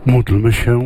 Módlmy się.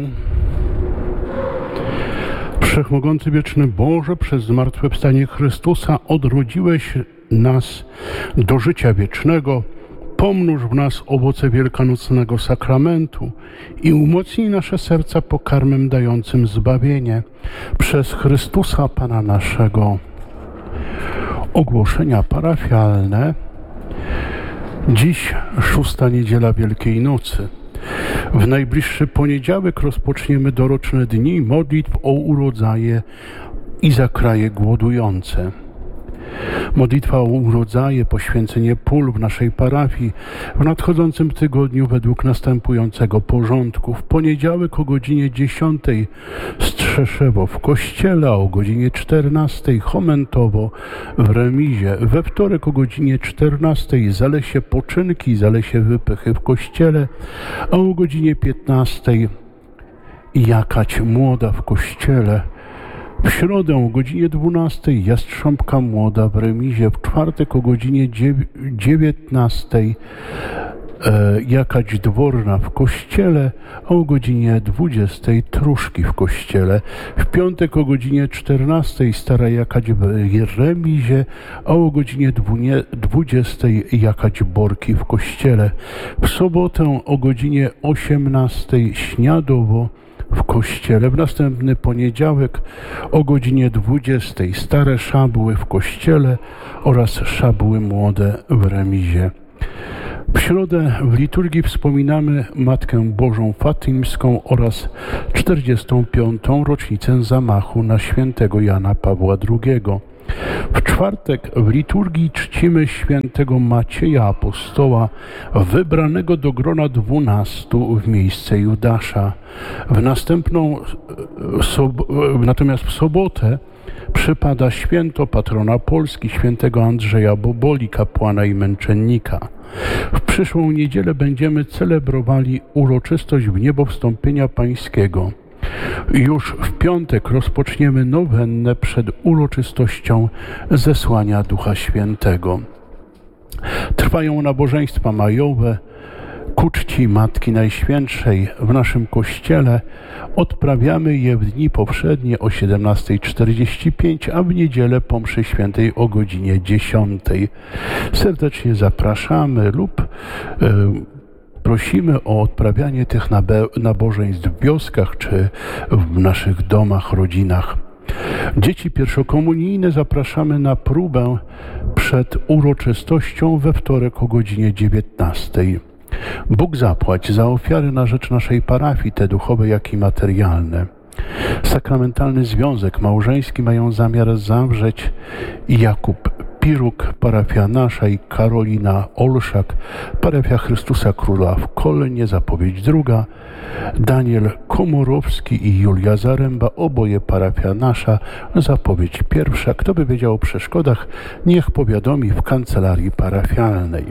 Wszechmogący wieczny Boże, przez zmartwychwstanie Chrystusa odrodziłeś nas do życia wiecznego. Pomnóż w nas owoce wielkanocnego sakramentu i umocnij nasze serca pokarmem dającym zbawienie. Przez Chrystusa Pana naszego. Ogłoszenia parafialne. Dziś 6. niedziela Wielkiej Nocy. W najbliższy poniedziałek rozpoczniemy doroczne dni modlitw o urodzaje i za kraje głodujące. Modlitwa o urodzaje, poświęcenie pól w naszej parafii w nadchodzącym tygodniu według następującego porządku. W poniedziałek o godzinie 10 Strzeszewo w kościele, a o godzinie 14 Chomentowo w remizie. We wtorek o godzinie 14 Zalesie Poczynki, Zalesie Wypychy w kościele, a o godzinie 15 Jakać Młoda w kościele. W środę o godzinie 12 Jastrząbka Młoda w remizie, w czwartek o godzinie 19 Jakać Dworna w kościele, a o godzinie 20 Truszki w kościele. W piątek o godzinie 14 Stara Jakać w remizie, a o godzinie 20 Jakać Borki w kościele. W sobotę o godzinie 18 Śniadowo w kościele. W następny poniedziałek o godzinie 20 Stare Szabły w kościele oraz Szabły Młode w remizie. W środę w liturgii wspominamy Matkę Bożą Fatimską oraz 45. rocznicę zamachu na świętego Jana Pawła II. W czwartek w liturgii czcimy świętego Macieja Apostoła, wybranego do grona 12 w miejsce Judasza. Natomiast w sobotę przypada święto patrona Polski, świętego Andrzeja Boboli, kapłana i męczennika. W przyszłą niedzielę będziemy celebrowali uroczystość Wniebowstąpienia Pańskiego. Już w piątek rozpoczniemy nowennę przed uroczystością zesłania Ducha Świętego. Trwają nabożeństwa majowe ku czci Matki Najświętszej w naszym kościele. Odprawiamy je w dni powszednie o 17:45, a w niedzielę po mszy świętej o godzinie 10. Serdecznie zapraszamy lub prosimy o odprawianie tych nabożeństw w wioskach czy w naszych domach, rodzinach. Dzieci pierwszokomunijne zapraszamy na próbę przed uroczystością we wtorek o godzinie 19. Bóg zapłać za ofiary na rzecz naszej parafii, te duchowe, jak i materialne. Sakramentalny związek małżeński mają zamiar zawrzeć Jakub Piruk, parafia nasza, i Karolina Olszak, parafia Chrystusa Króla w Kolnie, zapowiedź druga, Daniel Komorowski i Julia Zaręba, oboje parafia nasza, zapowiedź pierwsza. Kto by wiedział o przeszkodach, niech powiadomi w kancelarii parafialnej.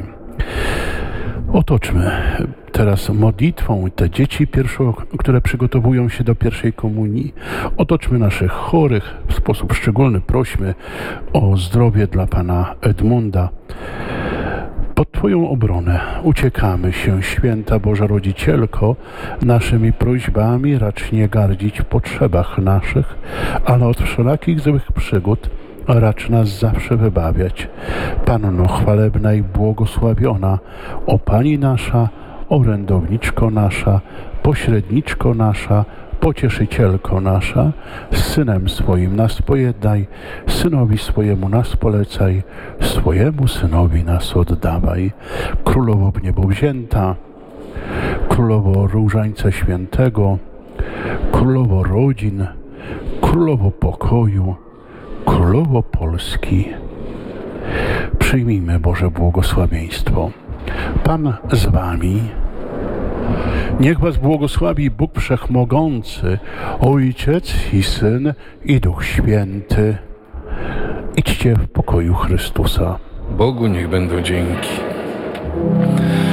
Otoczmy teraz modlitwą te dzieci, które przygotowują się do pierwszej komunii. Otoczmy naszych chorych. W sposób szczególny prośmy o zdrowie dla pana Edmunda. Pod Twoją obronę uciekamy się, Święta Boża Rodzicielko, naszymi prośbami racz nie gardzić w potrzebach naszych, ale od wszelakich złych przygód racz nas zawsze wybawiać. Panno chwalebna i błogosławiona, o Pani nasza, orędowniczko nasza, pośredniczko nasza, pocieszycielko nasza, z Synem swoim nas pojednaj, Synowi swojemu nas polecaj, swojemu Synowi nas oddawaj. Królowo w niebo wzięta, Królowo Różańca Świętego, Królowo rodzin, Królowo pokoju, Królowo Polski, przyjmijmy Boże błogosławieństwo. Pan z Wami. Niech Was błogosławi Bóg Wszechmogący, Ojciec i Syn i Duch Święty. Idźcie w pokoju Chrystusa. Bogu niech będą dzięki.